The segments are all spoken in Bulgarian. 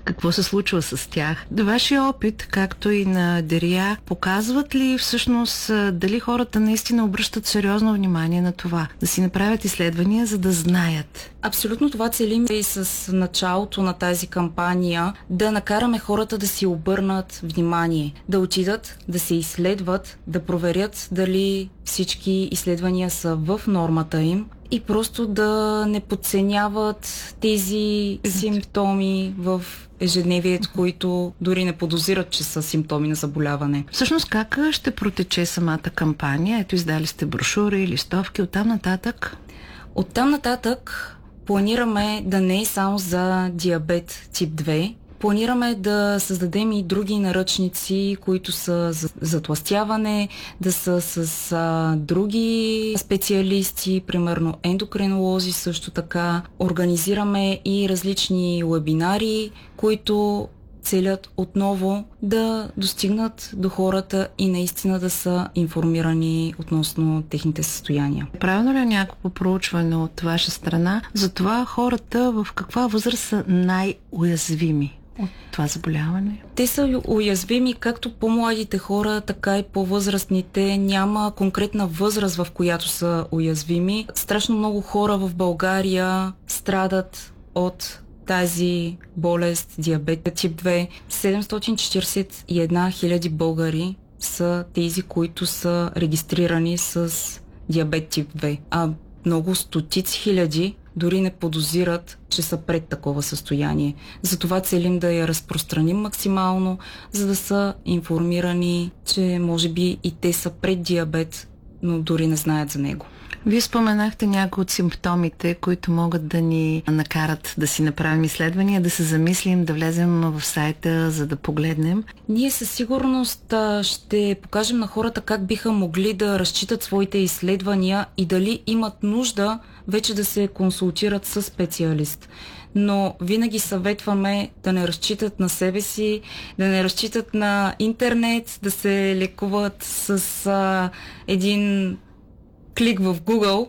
какво се случва с тях. Вашия опит, както и на Дерия, показват ли всъщност дали хората наистина обръщат сериозно внимание на това? Да си направят изследвания, за да знаят. Абсолютно това целим и с началото на тази кампания, да накараме хората да си обърнат внимание, да отидат, да се изследват, да проверят дали всички изследвания са в нормата им и просто да не подценяват тези симптоми в ежедневието, които дори не подозират, че са симптоми на заболяване. Всъщност как ще протече самата кампания? Ето, издали сте брошури, листовки, оттам нататък? Оттам нататък планираме да не е само за диабет тип 2. Планираме да създадем и други наръчници, които са за затлъстяване, да са с други специалисти, примерно ендокринолози също така. Организираме и различни вебинари, които целят отново да достигнат до хората и наистина да са информирани относно техните състояния. Правилно ли е някакво проучване от ваша страна за това хората в каква възраст са най-уязвими от това заболяване? Те са уязвими както по-младите хора, така и по-възрастните. Няма конкретна възраст, в която са уязвими. Страшно много хора в България страдат от тази болест, диабет тип 2. 741 хиляди българи са тези, които са регистрирани с диабет тип 2. А много стотици хиляди дори не подозират, че са пред такова състояние. Затова целим да я разпространим максимално, за да са информирани, че може би и те са пред диабет, но дори не знаят за него. Вие споменахте някои от симптомите, които могат да ни накарат да си направим изследвания, да се замислим, да влезем в сайта, за да погледнем. Ние със сигурност ще покажем на хората как биха могли да разчитат своите изследвания и дали имат нужда вече да се консултират с специалист. Но винаги съветваме да не разчитат на себе си, да не разчитат на интернет, да се лекуват с един клик в Google,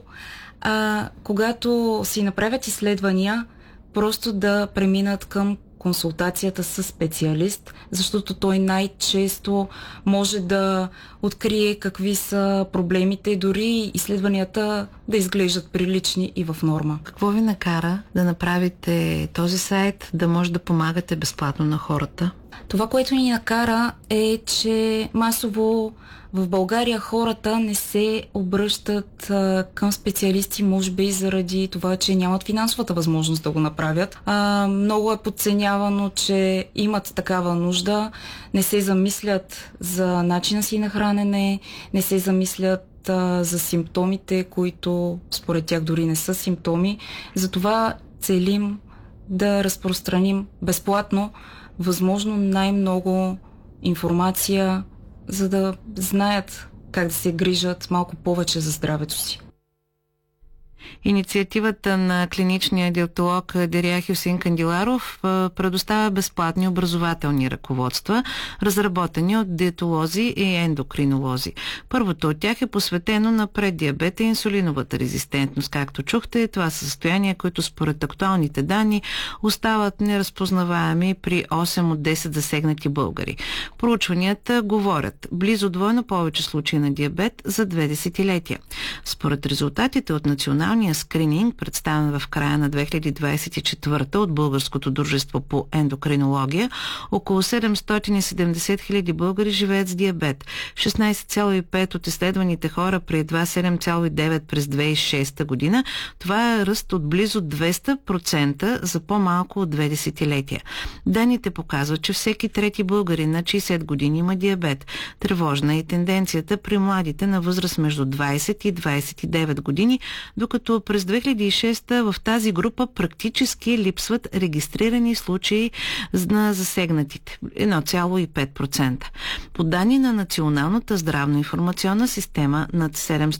когато си направят изследвания, просто да преминат към консултацията с специалист, защото той най-често може да открие какви са проблемите, дори изследванията да изглеждат прилични и в норма. Какво ви накара да направите този сайт, да може да помагате безплатно на хората? Това, което ни накара е, че масово в България хората не се обръщат към специалисти, може би заради това, че нямат финансовата възможност да го направят. Много е подценявано, че имат такава нужда, не се замислят за начина си на хранене, не се замислят за симптомите, които според тях дори не са симптоми. Затова целим да разпространим безплатно възможно най-много информация, за да знаят как да се грижат малко повече за здравето си. Инициативата на клиничния диетолог Дерия Хюсеин Кандиларов предоставя безплатни образователни ръководства, разработени от диетолози и ендокринолози. Първото от тях е посветено на преддиабета и инсулиновата резистентност. Както чухте, това са състояния, които според актуалните данни остават неразпознаваеми при 8 от 10 засегнати българи. Проучванията говорят близо двойно повече случаи на диабет за 2 десетилетия. Според резултатите от националния скрининг, представен в края на 2024 от Българското дружество по ендокринология, около 770 хиляди българи живеят с диабет. 16,5 от изследваните хора при едва 7,9 през 2006 година. Това е ръст от близо 200% за по-малко от 2 десетилетия. Данните показват, че всеки трети българин на 60 години има диабет. Тревожна е и тенденцията при младите на възраст между 20 и 29 години, докато през 2006 в тази група практически липсват регистрирани случаи на засегнатите. 1,5%. По данни на Националната здравно-информационна система, над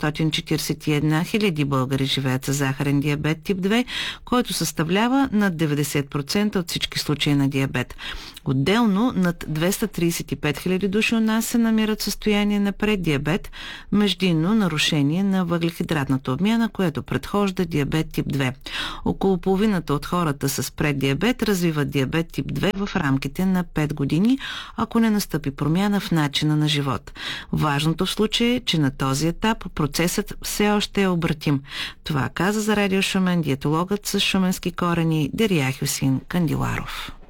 741 хиляди българи живеят с захарен диабет тип 2, който съставлява над 90% от всички случаи на диабет. Отделно над 235 хиляди души у нас се намират в състояние на преддиабет, междинно нарушение на въглехидратната обмяна, което предхожда диабет тип 2. Около половината от хората с преддиабет развиват диабет тип 2 в рамките на 5 години, ако не настъпи промяна в начина на живот. Важното в случая е, че на този етап процесът все още е обратим. Това каза за Радио Шумен диетологът с шуменски корени Дерия Хюсин Кандиларов.